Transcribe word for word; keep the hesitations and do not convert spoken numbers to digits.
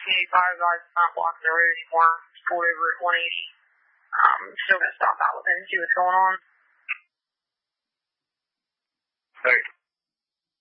eighty-five guy's not blocking the road anymore. He's pulled over at one eighty. Um, still gonna stop out with him and see what's going on.